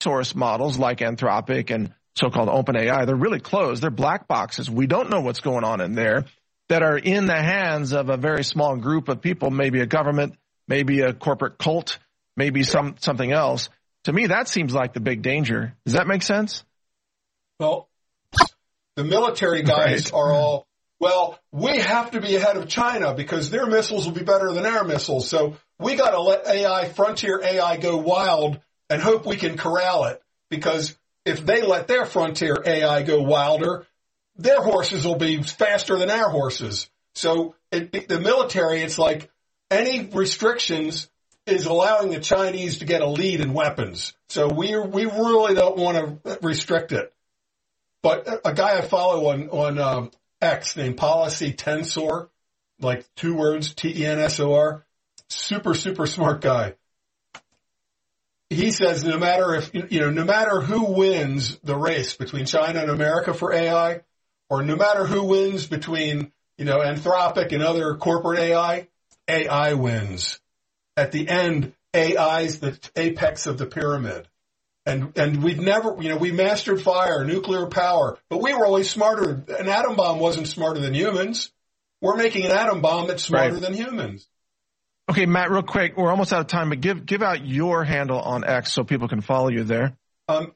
source models like Anthropic and so-called OpenAI, they're really closed. They're black boxes. We don't know what's going on in there, that are in the hands of a very small group of people, maybe a government, maybe a corporate cult, maybe something else. To me, that seems like the big danger. Does that make sense? Well, the military guys are all, well, we have to be ahead of China because their missiles will be better than our missiles. So we got to let frontier AI go wild and hope we can corral it, because if they let their frontier AI go wilder, their horses will be faster than our horses. So the military, it's like any restrictions is allowing the Chinese to get a lead in weapons. So we really don't want to restrict it. But a guy I follow on X named Policy Tensor, like 2 words, Tensor, super smart guy. He says no matter who wins the race between China and America for AI, or no matter who wins between, Anthropic and other corporate AI wins. At the end, AI's the apex of the pyramid. And we've never, we mastered fire, nuclear power, but we were always smarter. An atom bomb wasn't smarter than humans. We're making an atom bomb that's smarter than humans. Okay, Matt, real quick, we're almost out of time, but give out your handle on X so people can follow you there. I'm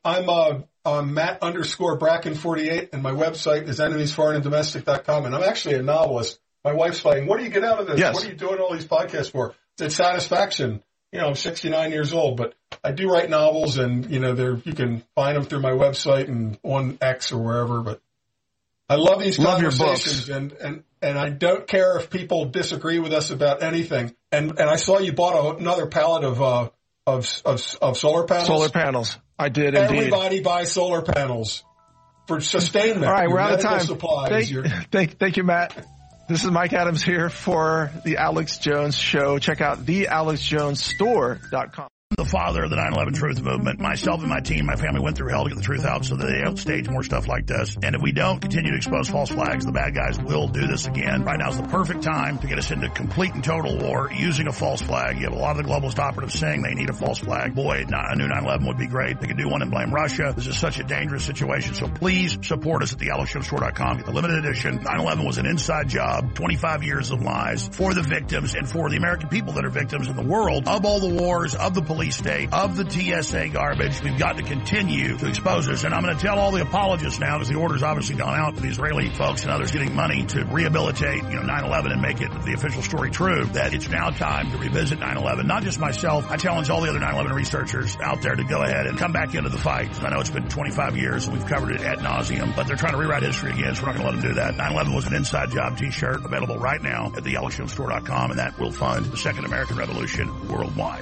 Matt_Bracken48, and my website is enemiesforeignanddomestic.com, and I'm actually a novelist. My wife's fighting, what do you get out of this? Yes. What are you doing all these podcasts for? It's satisfaction. I'm 69 years old, but I do write novels, and, you can find them through my website and on X or wherever, but I love these conversations, and I don't care if people disagree with us about anything. And I saw you bought another pallet of solar panels. Solar panels. I did indeed. Everybody buy solar panels for sustainment. All right, we're out of time. Thank you, Matt. This is Mike Adams here for the Alex Jones Show. Check out thealexjonesstore.com. The father of the 9/11 truth movement. Myself and my team, my family went through hell to get the truth out so that they don't stage more stuff like this. And if we don't continue to expose false flags, the bad guys will do this again. Right now is the perfect time to get us into complete and total war using a false flag. You have a lot of the globalist operatives saying they need a false flag. Boy, a new 9/11 would be great. They could do one and blame Russia. This is such a dangerous situation. So please support us at thealexjonesstore.com. Get the limited edition. 9/11 was an inside job. 25 years of lies for the victims and for the American people that are victims in the world of all the wars, of the police state, of the TSA garbage. We've got to continue to expose this. And I'm going to tell all the apologists now, because the order's obviously gone out to the Israeli folks and others getting money to rehabilitate, 9/11 and make it the official story true, that it's now time to revisit 9/11. Not just myself. I challenge all the other 9/11 researchers out there to go ahead and come back into the fight. I know it's been 25 years and we've covered it ad nauseum, but they're trying to rewrite history again, so we're not going to let them do that. 9/11 was an inside job t-shirt available right now at thealexjonesstore.com, and that will fund the Second American Revolution worldwide.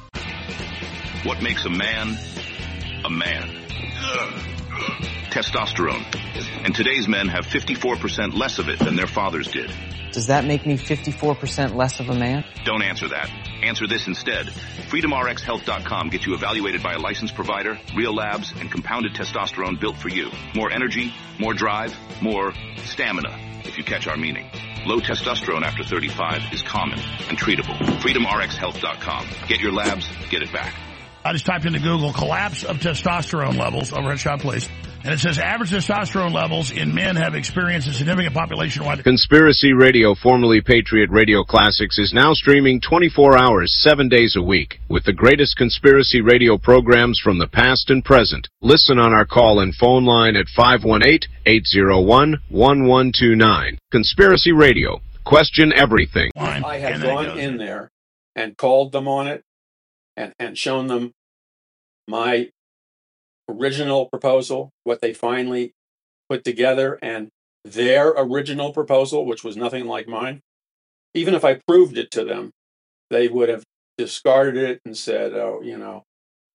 What makes a man a man? Testosterone. And today's men have 54% less of it than their fathers did. Does that make me 54% less of a man? Don't answer that. Answer this instead. FreedomRxHealth.com gets you evaluated by a licensed provider, real labs, and compounded testosterone built for you. More energy, more drive, more stamina, if you catch our meaning. Low testosterone after 35 is common and treatable. FreedomRxHealth.com. Get your labs, get it back. I just typed into Google collapse of testosterone levels over at Shot Place, and it says average testosterone levels in men have experienced a significant population-wide. Conspiracy Radio, formerly Patriot Radio Classics, is now streaming 24 hours, 7 days a week, with the greatest conspiracy radio programs from the past and present. Listen on our call and phone line at 518-801-1129. Conspiracy Radio. Question everything. I had gone in there and called them on it and shown them my original proposal, what they finally put together, and their original proposal, which was nothing like mine. Even if I proved it to them, they would have discarded it and said, oh,